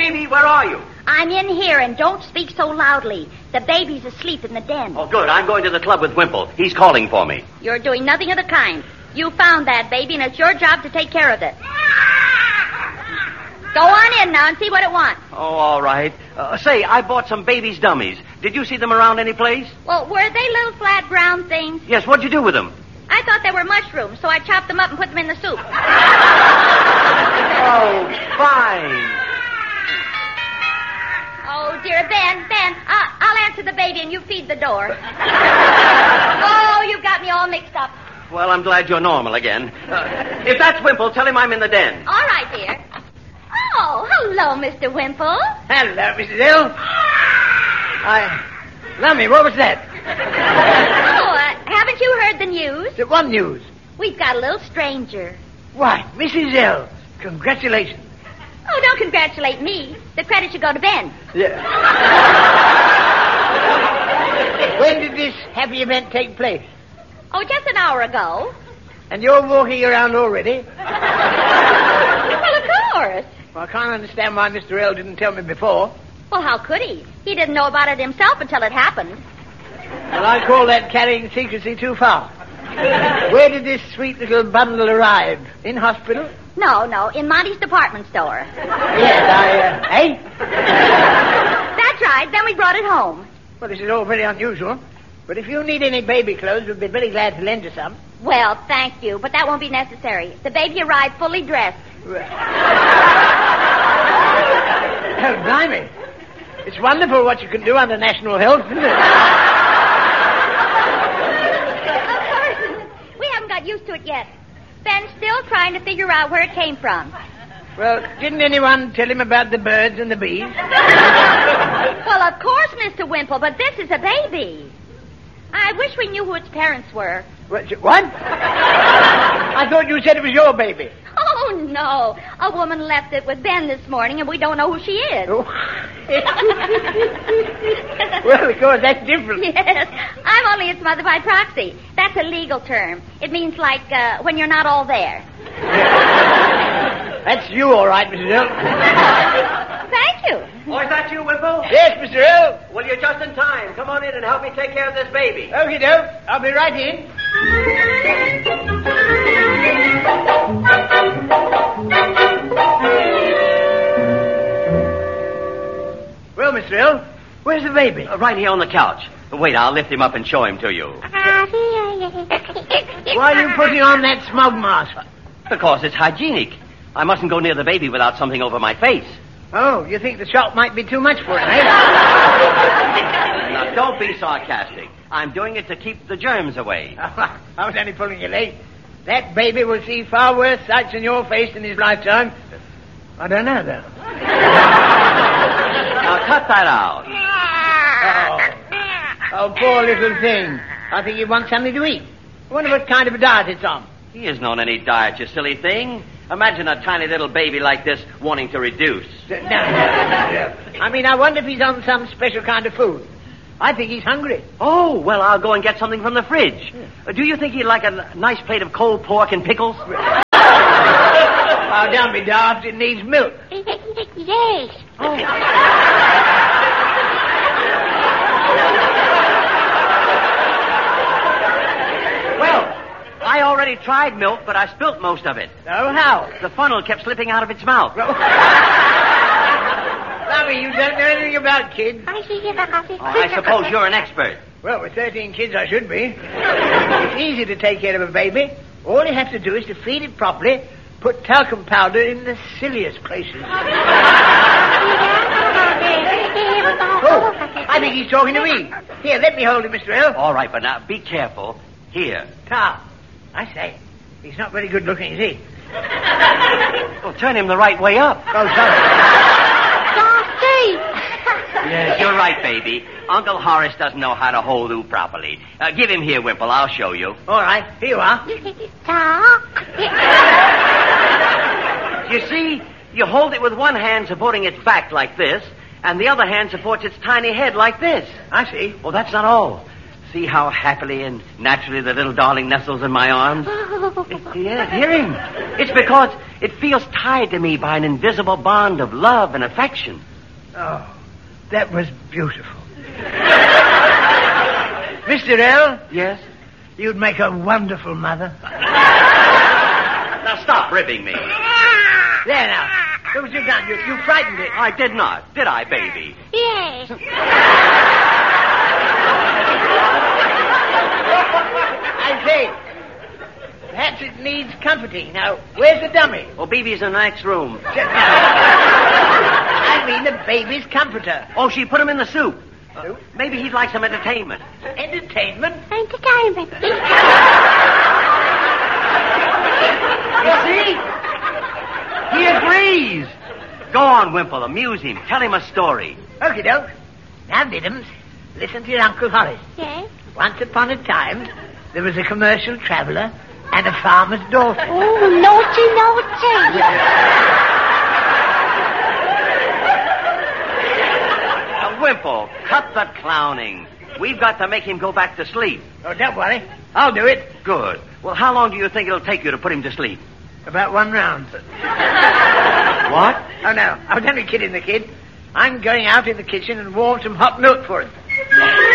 Amy, where are you? I'm in here, and don't speak so loudly. The baby's asleep in the den. Oh, good. I'm going to the club with Wimple. He's calling for me. You're doing nothing of the kind. You found that baby, and it's your job to take care of it. Go on in now and see what it wants. Oh, all right. Say, I bought some baby's dummies. Did you see them around any place? Well, were they little flat brown things? Yes, what'd you do with them? I thought they were mushrooms, so I chopped them up and put them in the soup. Oh, fine. Oh, dear, Ben, I'll answer the baby and you feed the door. Oh, you got me all mixed up. Well, I'm glad you're normal again. If that's Wimple, tell him I'm in the den. All right, dear. Oh, hello, Mr. Wimple. Hello, Mrs. Hill. Lummy, what was that? Oh, haven't you heard the news? What news? We've got a little stranger. Why, Mrs. Hill, congratulations. Oh, don't congratulate me. The credit should go to Ben. Yeah. When did this happy event take place? Oh, just an hour ago. And you're walking around already? Well, of course. Well, I can't understand why Mr. Hill didn't tell me before. Well, how could he? He didn't know about it himself until it happened. Well, I call that carrying secrecy too far. Where did this sweet little bundle arrive? In hospital? No, in Monty's department store. Yes, eh? That's right. Then we brought it home. Well, this is all very unusual. But if you need any baby clothes, we'd be very glad to lend you some. Well, thank you, but that won't be necessary. The baby arrived fully dressed. Oh, blimey. It's wonderful what you can do under national health, isn't it? Of course. We haven't got used to it yet. Ben's still trying to figure out where it came from. Well, didn't anyone tell him about the birds and the bees? Well, of course, Mr. Wimple, but this is a baby. I wish we knew who its parents were. What? I thought you said it was your baby. Oh, no. A woman left it with Ben this morning, and we don't know who she is. Oh. Well, of course, that's different. Yes. I'm only its mother by proxy. That's a legal term. It means like when you're not all there. That's you, all right, Mrs. Hill. Thank you. Oh, is that you, Wimple? Yes, Mr. Hill. Well, you're just in time. Come on in and help me take care of this baby. Okie doke. I'll be right in. Well, Mr. Hill, where's the baby? Right here on the couch. Wait, I'll lift him up and show him to you. Why are you putting on that smug mask? Because it's hygienic. I mustn't go near the baby without something over my face. Oh, you think the shock might be too much for him, eh? Now, don't be sarcastic. I'm doing it to keep the germs away. I was only pulling your leg. That baby will see far worse sights in your face in his lifetime. I don't know, though. Now, cut that out. Oh, poor little thing. I think he wants something to eat. I wonder what kind of a diet it's on. He isn't on any diet, you silly thing. Imagine a tiny little baby like this wanting to reduce. No. I mean, I wonder if he's on some special kind of food. I think he's hungry. Oh, well, I'll go and get something from the fridge. Do you think he'd like a nice plate of cold pork and pickles? Oh, don't be daft. It needs milk. Yes. Oh. Well, I already tried milk, but I spilt most of it. Oh, how? The funnel kept slipping out of its mouth. Lummy, you don't know anything about kids. Oh, I suppose you're an expert. Well, with 13 kids, I should be. It's easy to take care of a baby. All you have to do is to feed it properly, put talcum powder in the silliest places. Oh, I think he's talking to me. Here, let me hold him, Mr. Hill. All right, but now be careful. Here. Tom, I say, he's not very good looking, is he? Well, turn him the right way up. Oh, sorry. Yes, you're right, baby. Uncle Horace doesn't know how to hold you properly. Give him here, Wimple. I'll show you. All right, here you are. You see, you hold it with one hand supporting its back like this, and the other hand supports its tiny head like this. I see. Well, that's not all. See how happily and naturally the little darling nestles in my arms? Yeah, hear him. It's because it feels tied to me by an invisible bond of love and affection. Oh, that was beautiful. Mr. L? Yes? You'd make a wonderful mother. Now stop ribbing me. There now. What have you done? You frightened it. I did not, did I, baby? Yes. I say, perhaps it needs comforting. Now, where's the dummy? Oh, baby's in the next room. I mean the baby's comforter. Oh, she put him in the soup. Soup? Maybe he'd like some entertainment. Entertainment? Entertainment. You see? He agrees. Go on, Wimple. Amuse him. Tell him a story. Okie doke. Now, Diddums, listen to your Uncle Horace. Yes? Once upon a time, there was a commercial traveler and a farmer's daughter. Oh, naughty. Wimple, cut the clowning. We've got to make him go back to sleep. Oh, don't worry. I'll do it. Good. Well, how long do you think it'll take you to put him to sleep? About one round. What? Oh, no. I was only kidding the kid. I'm going out in the kitchen and warm some hot milk for him.